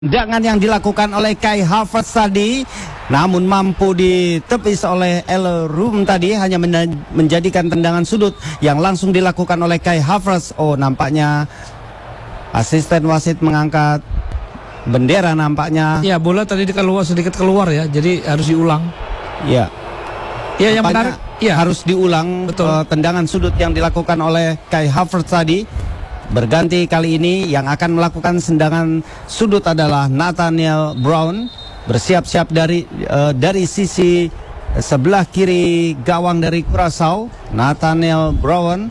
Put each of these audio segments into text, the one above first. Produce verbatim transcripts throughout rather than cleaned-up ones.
Tendangan yang dilakukan oleh Kai Havertz tadi, namun mampu ditepis oleh El Rum tadi, hanya menjadikan tendangan sudut yang langsung dilakukan oleh Kai Havertz. Oh, nampaknya asisten wasit mengangkat bendera nampaknya. Ya, bola tadi keluar sedikit keluar ya, jadi harus diulang. Ya. Ya, yang menarik ya harus diulang. Betul. Uh, tendangan sudut yang dilakukan oleh Kai Havertz tadi. Berganti kali ini yang akan melakukan tendangan sudut adalah Nathaniel Brown. Bersiap-siap dari uh, dari sisi sebelah kiri gawang dari Curaçao, Nathaniel Brown.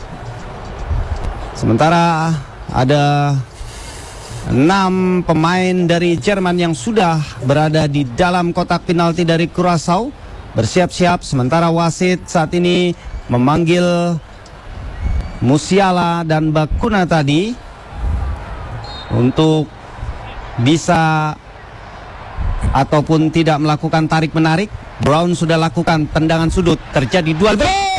Sementara ada enam pemain dari Jerman yang sudah berada di dalam kotak penalti dari Curaçao. Bersiap-siap, sementara wasit saat ini memanggil Musiala dan Bakuna tadi untuk bisa ataupun tidak melakukan tarik-menarik. Brown sudah lakukan tendangan sudut, terjadi duel.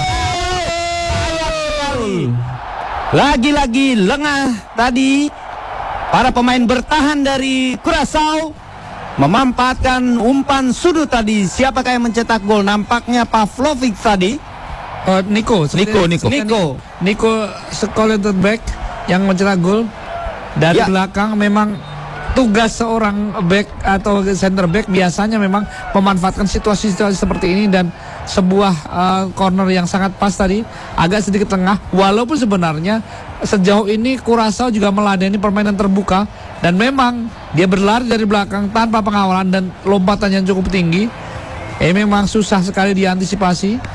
Lagi-lagi lengah tadi para pemain bertahan dari Curaçao memanfaatkan umpan sudut tadi. Siapakah yang mencetak gol? Nampaknya Pavlovic tadi. Uh, Nico, Nico, Nico, Nico, Nico Schollenberg yang mencetak gol dari ya. belakang. Memang tugas seorang back atau center back biasanya memang memanfaatkan situasi-situasi seperti ini, dan sebuah uh, corner yang sangat pas tadi agak sedikit tengah. Walaupun sebenarnya sejauh ini Curaçao juga meladeni permainan terbuka, dan memang dia berlari dari belakang tanpa pengawalan dan lompatan yang cukup tinggi. Eh memang susah sekali diantisipasi.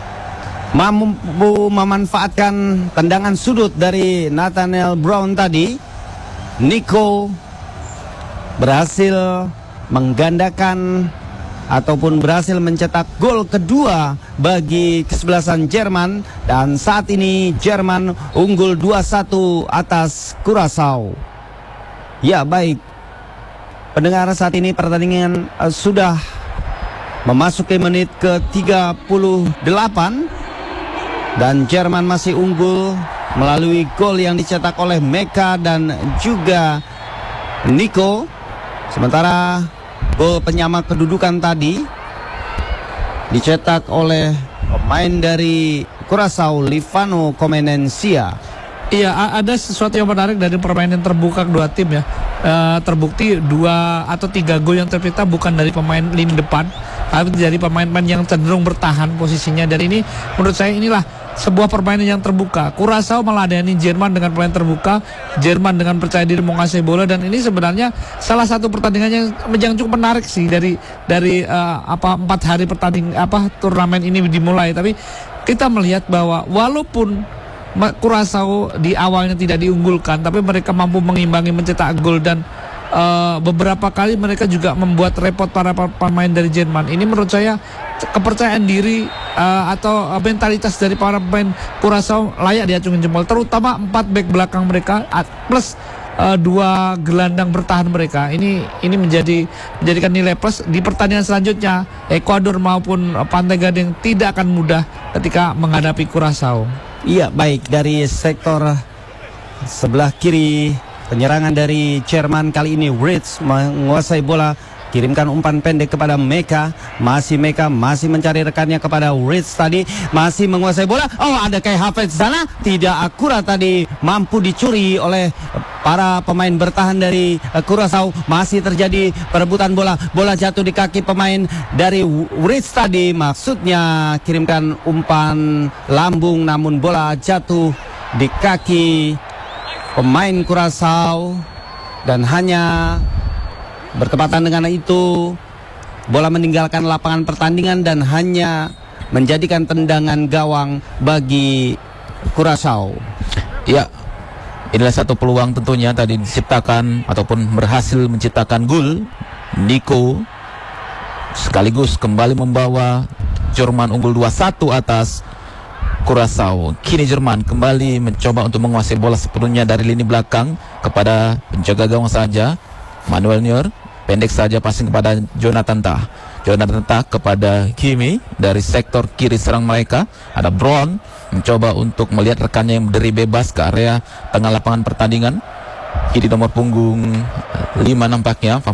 Mampu memanfaatkan tendangan sudut dari Nathaniel Brown tadi. Nico berhasil menggandakan ataupun berhasil mencetak gol kedua bagi kesebelasan Jerman, dan saat ini Jerman unggul dua satu atas Curaçao. Ya, baik pendengar, saat ini pertandingan uh, sudah memasuki menit ke tiga puluh delapan. Dan Jerman masih unggul melalui gol yang dicetak oleh Meka dan juga Nico. Sementara gol penyama kedudukan tadi dicetak oleh pemain dari Curaçao, Livano Comenencia. Iya, ada sesuatu yang menarik dari permainan terbuka kedua tim ya. E, terbukti dua atau tiga gol yang tercipta bukan dari pemain lini depan, tapi dari pemain-pemain yang cenderung bertahan posisinya. Dan ini menurut saya inilah sebuah permainan yang terbuka. Curaçao meladeni Jerman dengan permainan terbuka, Jerman dengan percaya diri menguasai bola, dan ini sebenarnya salah satu pertandingan yang, yang cukup menarik sih dari dari uh, apa empat hari pertanding apa turnamen ini dimulai. Tapi kita melihat bahwa walaupun Curaçao di awalnya tidak diunggulkan, tapi mereka mampu mengimbangi, mencetak gol, dan uh, beberapa kali mereka juga membuat repot para pemain dari Jerman. Ini menurut saya kepercayaan diri uh, atau uh, mentalitas dari para pemain Curaçao layak diacungin jempol, terutama empat back belakang mereka plus uh, dua gelandang bertahan mereka. Ini ini menjadi menjadikan nilai plus di pertandingan selanjutnya. Ekuador maupun uh, Pantai Gading tidak akan mudah ketika menghadapi Curaçao. Iya, baik, dari sektor sebelah kiri penyerangan dari Jerman kali ini Ritz menguasai bola, kirimkan umpan pendek kepada Meka. Masih Meka masih mencari rekannya kepada Ritz tadi, masih menguasai bola. Oh, ada Kai Havertz sana, tidak akurat tadi, mampu dicuri oleh para pemain bertahan dari uh, Curaçao. Masih terjadi perebutan bola, bola jatuh di kaki pemain dari Ritz tadi, maksudnya kirimkan umpan lambung, namun bola jatuh di kaki pemain Curaçao, dan hanya bertepatan dengan itu bola meninggalkan lapangan pertandingan dan hanya menjadikan tendangan gawang bagi Curaçao. Ya, inilah satu peluang tentunya tadi diciptakan ataupun berhasil menciptakan gol. Nico sekaligus kembali membawa Jerman unggul dua satu atas Curaçao. Kini Jerman kembali mencoba untuk menguasai bola sepenuhnya dari lini belakang kepada penjaga gawang saja, Manuel Neuer. Pendek saja passing kepada Jonathan Tah. Jonathan Tah kepada Kimi. Dari sektor kiri serang mereka ada Brown mencoba untuk melihat rekannya yang berdiri bebas ke area tengah lapangan pertandingan. Ini nomor punggung lima nampaknya